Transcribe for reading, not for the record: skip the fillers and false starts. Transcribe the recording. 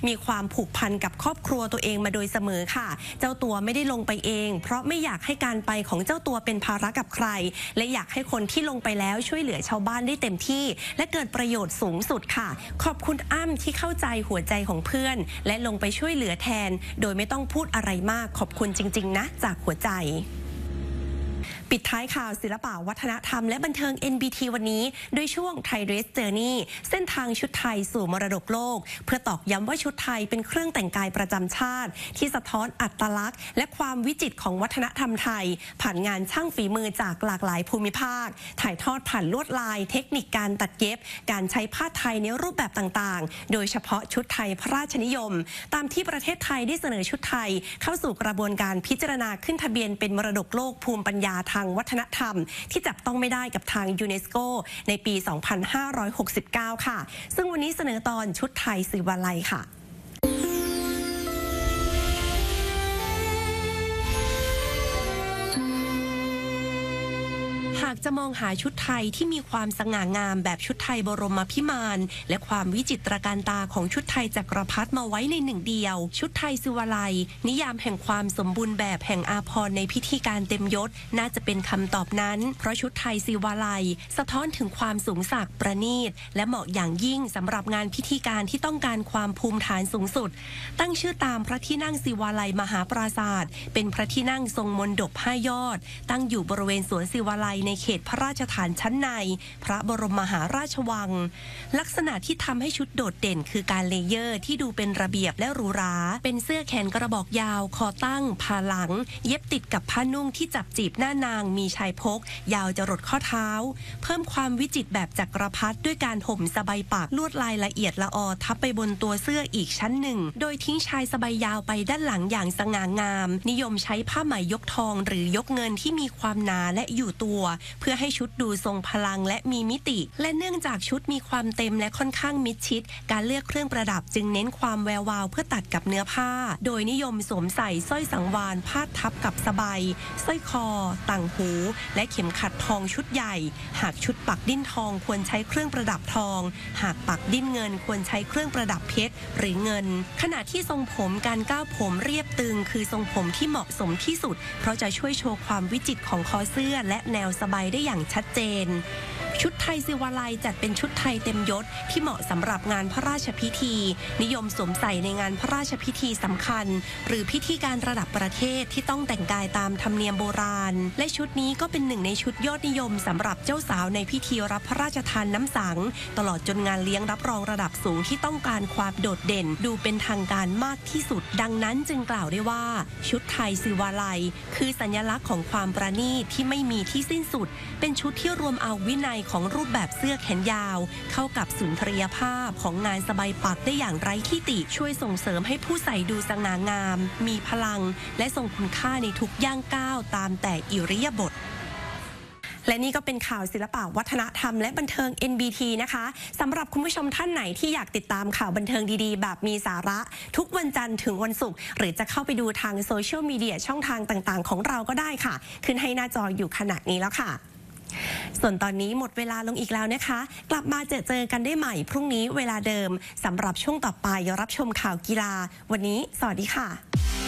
มีความผูกพันกับครอบครัวตัวเองมาโดยเสมอค่ะเจ้าตัวไม่ได้ลงไปเองเพราะไม่อยากให้การไปของเจ้าตัวเป็นภาระกับใครและอยากให้คนที่ลงไปแล้วช่วยเหลือชาวบ้านได้เต็มที่และเกิดประโยชน์สูงสุดค่ะขอบคุณอ้ำที่เข้าใจหัวใจของเพื่อนและลงไปช่วยเหลือแทนโดยไม่ต้องพูดอะไรมากขอบคุณจริงๆนะจากหัวใจปิดท้ายข่าวศิลปะวัฒนธรรมและบันเทิง NBT วันนี้ด้วยช่วง Thai Dress Journey เส้นทางชุดไทยสู่มรดกโลกเพื่อตอกย้ำว่าชุดไทยเป็นเครื่องแต่งกายประจำชาติที่สะท้อนอัตลักษณ์และความวิจิตรของวัฒนธรรมไทยผ่านงานช่างฝีมือจากหลากหลายภูมิภาคถ่ายทอดผ่านลวดลายเทคนิคการตัดเย็บการใช้ผ้าไทยในรูปแบบต่างๆโดยเฉพาะชุดไทยพระราชนิยมตามที่ประเทศไทยได้เสนอชุดไทยเข้าสู่กระบวนการพิจารณาขึ้นทะเบียนเป็นมรดกโลกภูมิปัญญาทางวัฒนธรรมที่จับต้องไม่ได้กับทางยูเนสโกในปี 2569 ค่ะซึ่งวันนี้เสนอตอนชุดไทยศิวาลัยค่ะหากจะมองหาชุดไทยที่มีความสง่างามแบบชุดไทยบรมพิมานและความวิจิตรการตาของชุดไทยจักรพรรดิมาไว้ในหนึ่งเดียวชุดไทยศิวาลัยนิยามแห่งความสมบูรณ์แบบแห่งอาภรณ์ในพิธีการเต็มยศน่าจะเป็นคำตอบนั้นเพราะชุดไทยศิวาลัยสะท้อนถึงความสูงสักประณีตและเหมาะอย่างยิ่งสำหรับงานพิธีการที่ต้องการความภูมิฐานสูงสุดตั้งชื่อตามพระที่นั่งศิวาลัยมหาปราสาทเป็นพระที่นั่งทรงมณฑป5 ยอดตั้งอยู่บริเวณสวนศิวาลัยในเขตพระราชฐานชั้นในพระบรมมหาราชวังลักษณะที่ทำให้ชุดโดดเด่นคือการเลเยอร์ที่ดูเป็นระเบียบและหรูหราเป็นเสื้อแขนกระบอกยาวคอตั้งผ่าหลังเย็บติดกับผ้านุ่งที่จับจีบหน้านางมีชายพกยาวจรดข้อเท้าเพิ่มความวิจิตรแบบจักรพรรดิด้วยการห่มสบายปากลวดลายละเอียดละออทับไปบนตัวเสื้ออีกชั้นหนึ่งโดยทิ้งชายสบายยาวไปด้านหลังอย่างสง่างามนิยมใช้ผ้าไหมยกทองหรือยกเงินที่มีความหนาและอยู่ตัวเพื่อให้ชุดดูทรงพลังและมีมิติและเนื่องจากชุดมีความเต็มและค่อนข้างมิดชิดการเลือกเครื่องประดับจึงเน้นความแวววาวเพื่อตัดกับเนื้อผ้าโดยนิยมสวมใส่สร้อยสังวาลพาดทับกับสบายสร้อยคอต่างหูและเข็มขัดทองชุดใหญ่หากชุดปักดิ้นทองควรใช้เครื่องประดับทองหากปักดิ้นเงินควรใช้เครื่องประดับเพชรหรือเงินขณะที่ทรงผมการก้าวผมเรียบตึงคือทรงผมที่เหมาะสมที่สุดเพราะจะช่วยโชว์ความวิจิตรของคอเสื้อและแนวสบายได้อย่างชัดเจนชุดไทยศิวาลัยจัดเป็นชุดไทยเต็มยศที่เหมาะสำหรับงานพระราชพิธีนิยมสวมใส่ในงานพระราชพิธีสำคัญหรือพิธีการระดับประเทศที่ต้องแต่งกายตามธรรมเนียมโบราณและชุดนี้ก็เป็นหนึ่งในชุดยอดนิยมสำหรับเจ้าสาวในพิธีรับพระราชทานน้ำสังตลอดจนงานเลี้ยงรับรองระดับสูงที่ต้องการความโดดเด่นดูเป็นทางการมากที่สุดดังนั้นจึงกล่าวได้ว่าชุดไทยศิวาลัยคือสัญลักษณ์ของความประณีตที่ไม่มีที่สิ้นสุดเป็นชุดที่รวมเอาวินัยของรูปแบบเสื้อแขนยาวเข้ากับสุนทรียภาพของงานสบายปักได้อย่างไร้ที่ติช่วยส่งเสริมให้ผู้ใส่ดูสง่างามมีพลังและทรงคุณค่าในทุกย่างก้าวตามแต่อิริยาบถและนี่ก็เป็นข่าวศิลปะวัฒนธรรมและบันเทิง NBT นะคะสำหรับคุณผู้ชมท่านไหนที่อยากติดตามข่าวบันเทิงดีๆแบบมีสาระทุกวันจันทร์ถึงวันศุกร์หรือจะเข้าไปดูทางโซเชียลมีเดียช่องทางต่างๆของเราก็ได้ค่ะขึ้นให้หน้าจออยู่ขณะนี้แล้วค่ะส่วนตอนนี้หมดเวลาลงอีกแล้วนะคะกลับมาเจอกันได้ใหม่พรุ่งนี้เวลาเดิมสำหรับช่วงต่อไปรับชมข่าวกีฬาวันนี้สวัสดีค่ะ